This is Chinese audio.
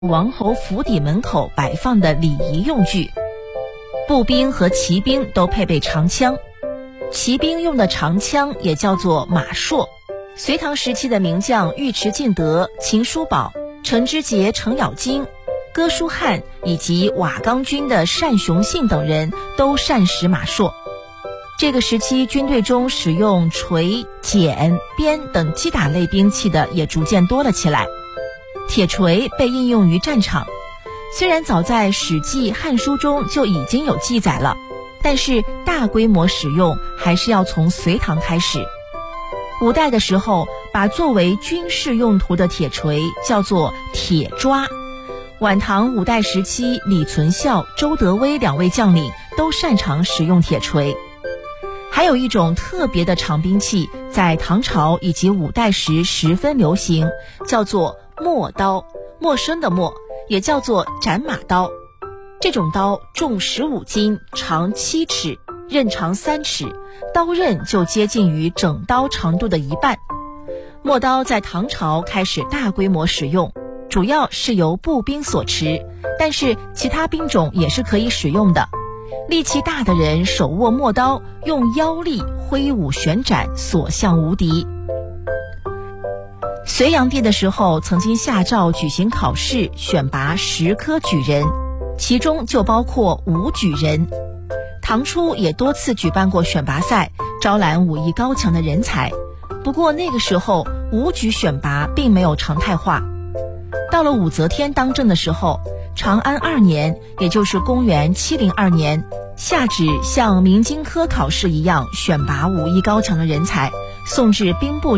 王侯府邸门口摆放的礼仪用具。步兵和骑兵都配备长枪，骑兵用的长枪也叫做马槊。隋唐时期的名将尉迟敬德、秦叔宝、程知节、程咬金、哥舒翰以及瓦岗军的单雄信等人都善使马槊。这个时期军队中使用锤、锏、鞭等击打类兵器的也逐渐多了起来。铁锤被应用于战场，虽然早在《史记》《汉书》中就已经有记载了，但是大规模使用还是要从隋唐开始。五代的时候，把作为军事用途的铁锤叫做铁抓。晚唐五代时期，李存孝、周德威两位将领都擅长使用铁锤。还有一种特别的长兵器，在唐朝以及五代时十分流行，叫做陌刀，陌生的陌，也叫做斩马刀。这种刀重15斤，长7尺，刃长3尺，刀刃就接近于整刀长度的一半。陌刀在唐朝开始大规模使用，主要是由步兵所持，但是其他兵种也是可以使用的。力气大的人手握陌刀，用腰力挥舞旋斩，所向无敌。隋炀帝的时候，曾经下诏举行考试，选拔10科举人，其中就包括武举人。唐初也多次举办过选拔赛，招揽武艺高强的人才。不过那个时候武举选拔并没有常态化。到了武则天当政的时候，长安2年，也就是公元702年，下旨像明经科考试一样选拔武艺高强的人才，送至兵部